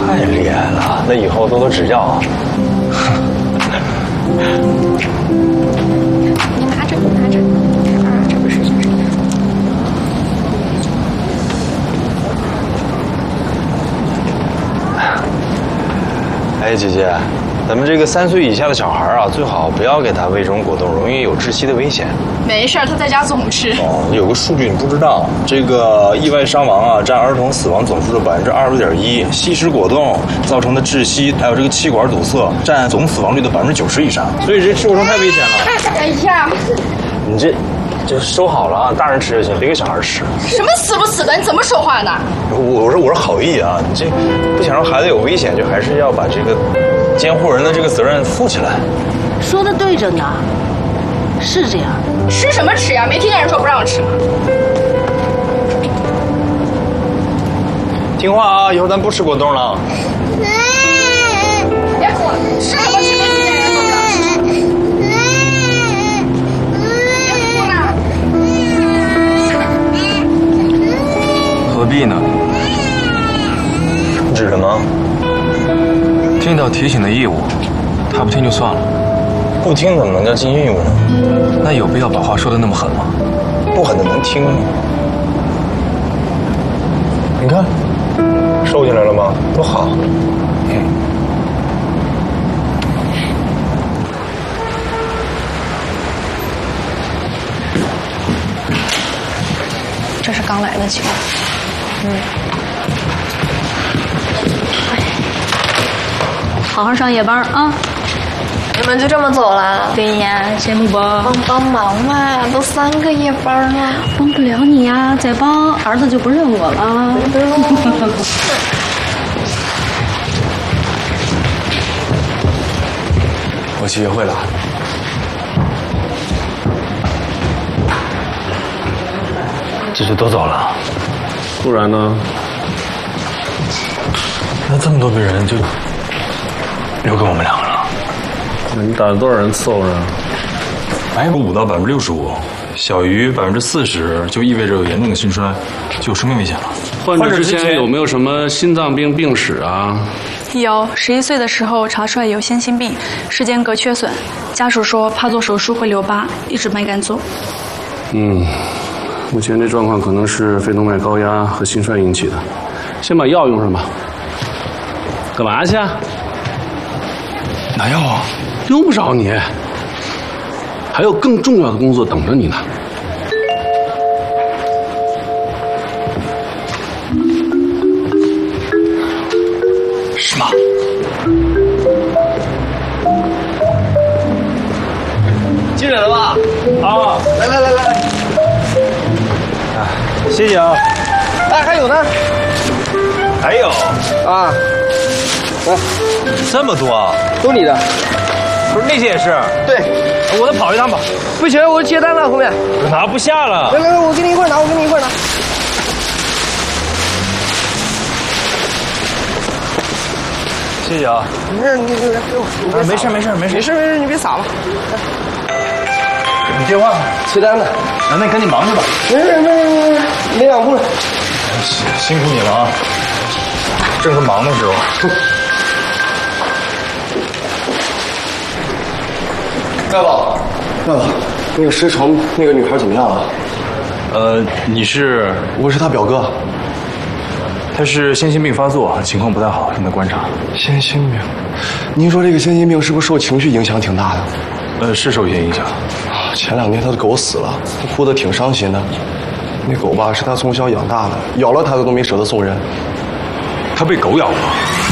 太厉害了，那以后多多指教啊。 你拿着，拿着，啊，这不是就是。 哎，姐姐，咱们这个3岁以下的小孩啊，最好不要给他喂这种果冻，容易有窒息的危险。 没事，他在家总吃。 哦，有个数据你不知道，这个意外伤亡啊，占儿童死亡总数的26.1%。吸食果冻造成的窒息，还有这个气管堵塞，占总死亡率的90%以上。所以这吃果冻太危险了。 哎呀， 你这收好了啊，大人吃就行，别给小孩吃。 什么死不死的？你怎么说话呢？ 我是好意啊，你这不想让孩子有危险，就还是要把这个监护人的这个责任负起来。 说的对着呢，是这样。 吃什么吃呀？没听见人说不让吃吗？ 听话啊，以后咱不吃果冻了。 别哭了，吃什么吃？没听见人说不让吃。别哭了。 何必呢？ 指的吗？ 尽到提醒的义务，他不听就算了。 不听怎么能叫尽义务呢？ 那有必要把话说得那么狠吗？ 不狠的能听吗？你看，瘦下来了吗？多好。 这是刚来的酒。 好好上夜班啊！ 你们就这么走了？ 对呀，羡慕不？ 帮忙嘛，都3个夜班了。 帮不了你呀，再帮儿子就不认我了。 我去约会了。 这就都走了？ 不然呢？ 那这么多个人就留给我们2个了。 那你打了多少人伺候着？ 白5到65%，小于40%就意味着有严重的心衰，就有生命危险了。 患者之前有没有什么心脏病病史啊？ 有，11岁的时候查出来有先心病，室间隔缺损，家属说怕做手术会留疤，一直没敢做。 目前这状况可能是肺动脉高压和心衰引起的，先把药用上吧。干嘛去？ 拿药啊？ 用不着你，还有更重要的工作等着你呢。 是吗？ 进来了吧？啊，来。谢谢啊。 哎，还有呢？ 还有啊，来， 这么多啊？ 都你的。 不是那些也是？ 对， 我再跑一趟吧。 不行，我接单了，后面。 我拿不下了。 来，我跟你一块儿拿， 谢谢啊。 没事，没事，你别撒了。 你电话？ 接单的。 那你赶紧忙去吧。 没事，没两步了。 辛苦你了啊！正是忙的时候。 大宝，那个石城那个女孩怎么样了？ 你是？ 我是她表哥。 他是先心病发作，情况不太好，正在观察。 先心病？您说这个先心病是不是受情绪影响挺大的？ 是受一些影响。 前2天他的狗死了，他哭得挺伤心的。那狗吧是他从小养大的，咬了他的都没舍得送人。 他被狗咬了？